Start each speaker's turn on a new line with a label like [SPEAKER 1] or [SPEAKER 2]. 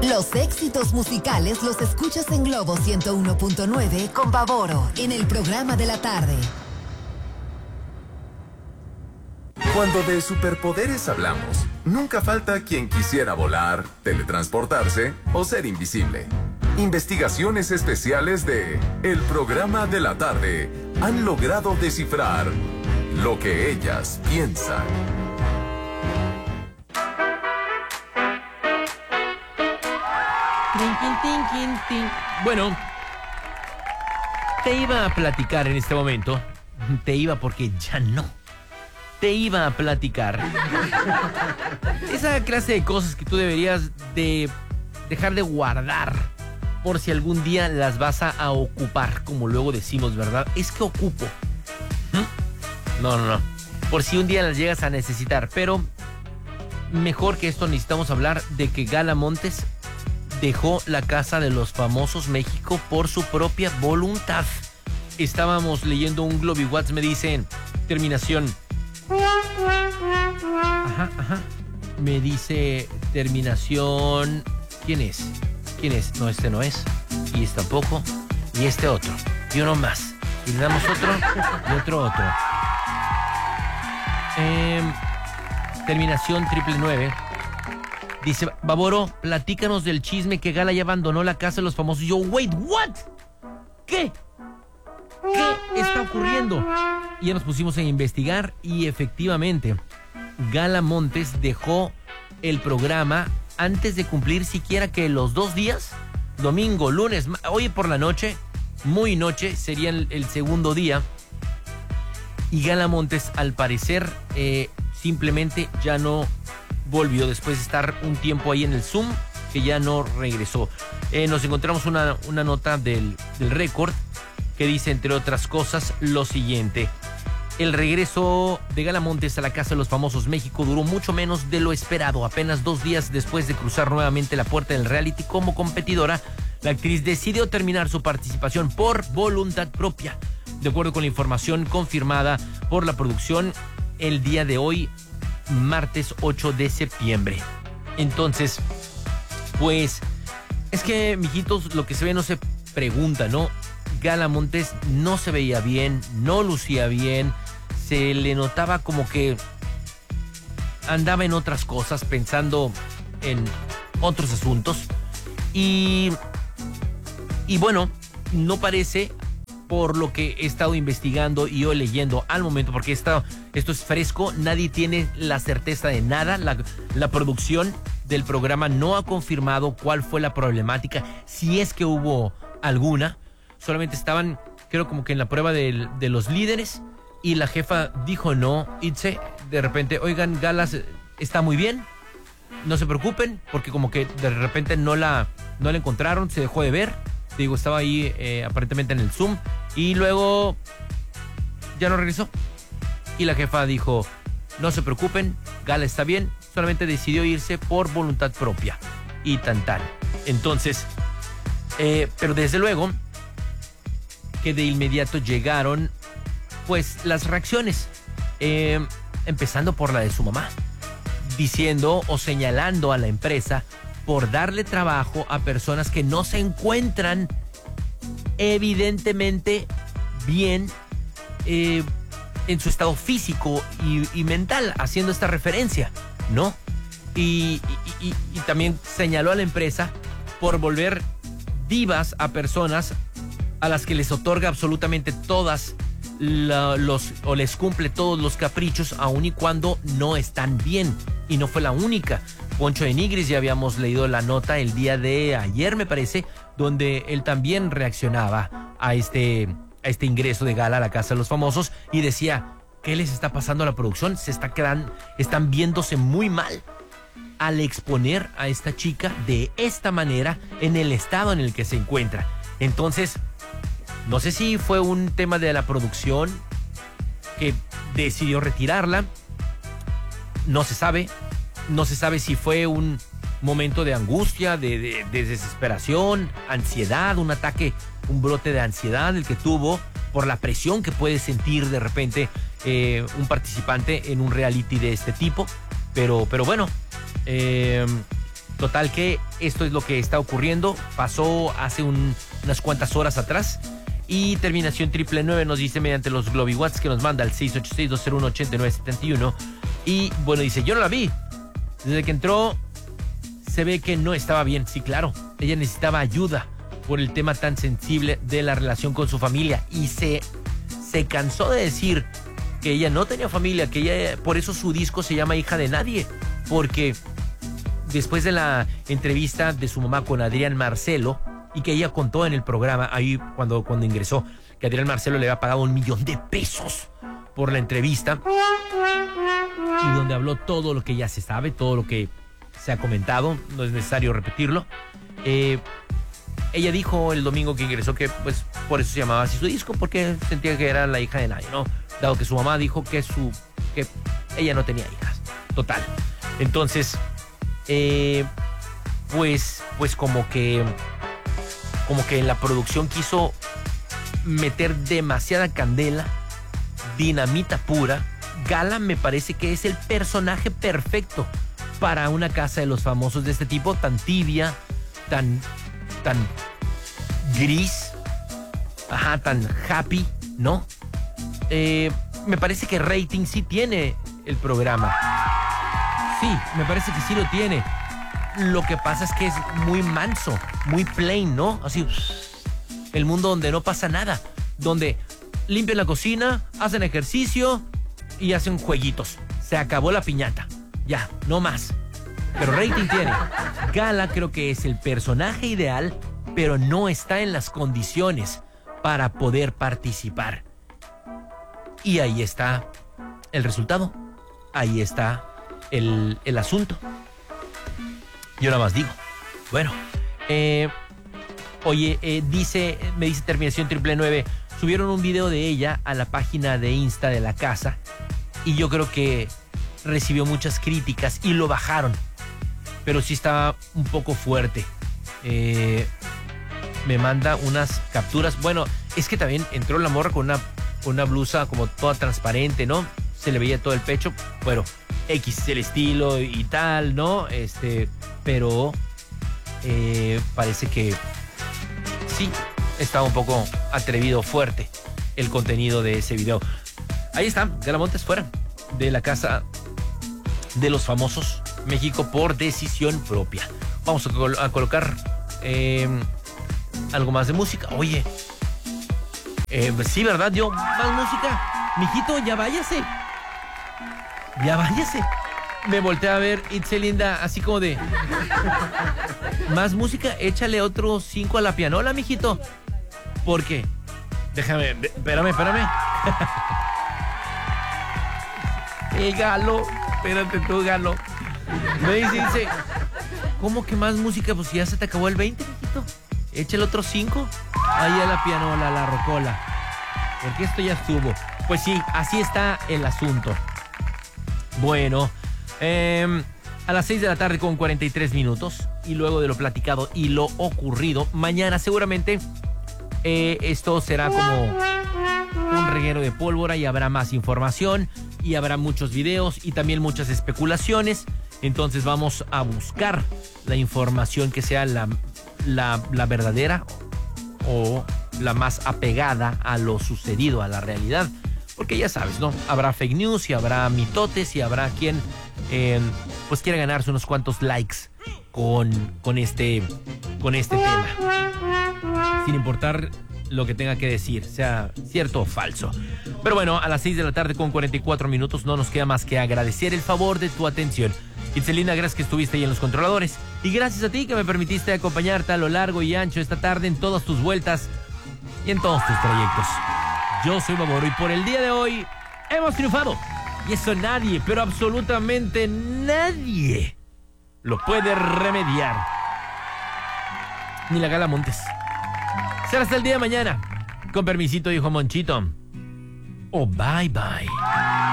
[SPEAKER 1] Los éxitos musicales los escuchas en Globo 101.9 con Pavoro en el programa de la tarde.
[SPEAKER 2] Cuando de superpoderes hablamos, nunca falta quien quisiera volar, teletransportarse o ser invisible. Investigaciones especiales de El Programa de la Tarde han logrado descifrar lo que ellas piensan.
[SPEAKER 3] Bueno, te iba a platicar en este momento. Te iba porque ya no. Te iba a platicar esa clase de cosas que tú deberías de dejar de guardar por si algún día las vas a ocupar, como luego decimos, ¿verdad? Es que ocupo. No. Por si un día las llegas a necesitar. Pero mejor que esto necesitamos hablar de que Gala Montes dejó la Casa de los Famosos México por su propia voluntad. Estábamos leyendo un GlobiWatts, me dicen, terminación. Ajá. Me dice terminación. ¿Quién es? No, este no es. Y este tampoco. Y este otro. Y uno más. Y le damos otro. Y otro. Terminación 999. Dice, Pavoro, platícanos del chisme que Gala ya abandonó la Casa de los Famosos. Yo, wait, what? ¿Qué está ocurriendo? Y ya nos pusimos a investigar y efectivamente Gala Montes dejó el programa antes de cumplir siquiera que los 2 días, domingo, lunes, hoy por la noche, muy noche, sería el segundo día. Y Gala Montes, al parecer, simplemente ya no volvió después de estar un tiempo ahí en el Zoom, que ya no regresó. Nos encontramos una nota del Récord que dice, entre otras cosas, lo siguiente. El regreso de Gala Montes a la Casa de los Famosos México duró mucho menos de lo esperado. Apenas 2 días después de cruzar nuevamente la puerta del reality como competidora, la actriz decidió terminar su participación por voluntad propia. De acuerdo con la información confirmada por la producción el día de hoy, martes 8 de septiembre. Entonces, pues, es que, mijitos, lo que se ve no se pregunta, ¿no? Gala Montes no se veía bien, no lucía bien, se le notaba como que andaba en otras cosas, pensando en otros asuntos. Y bueno, no parece, por lo que he estado investigando y yo leyendo al momento, porque esto es fresco, nadie tiene la certeza de nada. La producción del programa no ha confirmado cuál fue la problemática, si es que hubo alguna. Solamente estaban, creo, como que en la prueba de los líderes, y la jefa dijo no, Itze, de repente, oigan, Gala está muy bien, no se preocupen, porque como que de repente no la encontraron, se dejó de ver. Digo, estaba ahí aparentemente en el Zoom, y luego ya no regresó. Y la jefa dijo, no se preocupen, Gala está bien, solamente decidió irse por voluntad propia. Y tan. Entonces, pero desde luego que de inmediato llegaron pues las reacciones, empezando por la de su mamá, diciendo o señalando a la empresa por darle trabajo a personas que no se encuentran evidentemente bien en su estado físico y mental, haciendo esta referencia, ¿no? Y también señaló a la empresa por volver divas a personas a las que les otorga absolutamente todas o les cumple todos los caprichos, aun y cuando no están bien. Y no fue la única. Poncho de Nigris, ya habíamos leído la nota el día de ayer, me parece, donde él también reaccionaba a este ingreso de Gala a la Casa de los Famosos y decía, ¿qué les está pasando a la producción? Están viéndose muy mal al exponer a esta chica de esta manera en el estado en el que se encuentra. Entonces, no sé si fue un tema de la producción que decidió retirarla. No se sabe si fue un momento de angustia, de desesperación, ansiedad, un brote de ansiedad el que tuvo por la presión que puede sentir de repente un participante en un reality de este tipo. Pero bueno, Total que esto es lo que está ocurriendo. Pasó hace unas cuantas horas atrás. Y terminación 999 nos dice mediante los Globy Watts que nos manda al 686-201-8971. Y bueno, dice, yo no la vi. Desde que entró se ve que no estaba bien. Sí, claro, ella necesitaba ayuda por el tema tan sensible de la relación con su familia. Y se cansó de decir que ella no tenía familia, que ella, por eso su disco se llama Hija de Nadie. Porque después de la entrevista de su mamá con Adrián Marcelo, y que ella contó en el programa, ahí cuando ingresó, que Adrián Marcelo le había pagado $1 millón por la entrevista, y donde habló todo lo que ya se sabe, todo lo que se ha comentado, no es necesario repetirlo. Ella dijo el domingo que ingresó que pues por eso se llamaba así su disco, porque sentía que era la hija de nadie, ¿no? Dado que su mamá dijo que ella no tenía hijas. Total. Entonces, pues como que la producción quiso meter demasiada candela, dinamita pura. Gala me parece que es el personaje perfecto para una casa de los famosos de este tipo, tan tibia, tan gris, tan happy, ¿no? Me parece que rating sí tiene el programa. Sí, me parece que sí lo tiene. Lo que pasa es que es muy manso, muy plain, ¿no? Así, el mundo donde no pasa nada, donde limpian la cocina, hacen ejercicio y hacen jueguitos. Se acabó la piñata, ya, no más. Pero rating tiene. Gala creo que es el personaje ideal, pero no está en las condiciones para poder participar. Y ahí está el resultado, ahí está el asunto. Yo nada más digo. Bueno, oye, me dice terminación 999, subieron un video de ella a la página de Insta de la casa y yo creo que recibió muchas críticas y lo bajaron, pero sí estaba un poco fuerte. Me manda unas capturas. Bueno, es que también entró la morra con una blusa como toda transparente, ¿no? Se le veía todo el pecho. Bueno, X el estilo y tal, ¿no? Pero parece que sí, estaba un poco atrevido, fuerte el contenido de ese video. Ahí está, Gala Montes fuera de la casa de los famosos, México por decisión propia. Vamos a colocar algo más de música. Oye, sí, ¿verdad? Más música. Mijito, ya váyase. Ya váyase. Me volteé a ver Itzelinda así como de... Más música, échale otros 5 a la pianola, mijito. ¿Por qué? Déjame, espérame. Galo, espérate tú, Galo. Me dice, ¿cómo que más música? Pues ya se te acabó el 20, mijito. Échale otros 5. Ahí a la pianola, a la rocola. Porque esto ya estuvo. Pues sí, así está el asunto. Bueno, a las 6 de la tarde con 43 minutos. Y luego de lo platicado y lo ocurrido, mañana seguramente esto será como un reguero de pólvora y habrá más información y habrá muchos videos y también muchas especulaciones. Entonces vamos a buscar la información que sea la verdadera o la más apegada a lo sucedido, a la realidad. Porque ya sabes, ¿no? Habrá fake news y habrá mitotes y habrá quien pues quiera ganarse unos cuantos likes con este tema. Sin importar lo que tenga que decir, sea cierto o falso. Pero bueno, a las 6 de la tarde con 44 minutos no nos queda más que agradecer el favor de tu atención. Itzelina, gracias que estuviste ahí en los controladores. Y gracias a ti que me permitiste acompañarte a lo largo y ancho esta tarde en todas tus vueltas y en todos tus trayectos. Yo soy Baboro y por el día de hoy hemos triunfado. Y eso nadie, pero absolutamente nadie lo puede remediar. Ni la Gala Montes. Será hasta el día de mañana. Con permisito, dijo Monchito. Oh, bye bye.